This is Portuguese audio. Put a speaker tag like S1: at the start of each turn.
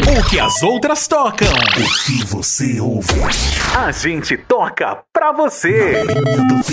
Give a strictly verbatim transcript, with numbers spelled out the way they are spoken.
S1: O que as outras tocam.
S2: O que você ouve.
S1: A gente toca pra você.
S2: Na linha do